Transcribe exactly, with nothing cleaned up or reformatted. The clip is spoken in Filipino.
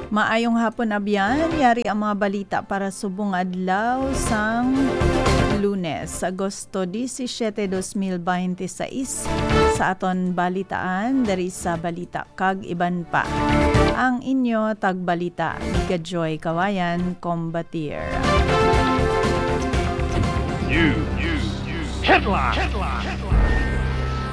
Maayong hapon abyan, yari ang mga balita para subong adlaw sang Lunes, Agosto seventeen, twenty twenty-six. Sa aton balitaan dari sa balita kag iban pa. Ang inyo tagbalita Mika Joy Kawayan Combatir. News. News. News. Headline. Headline. Headline.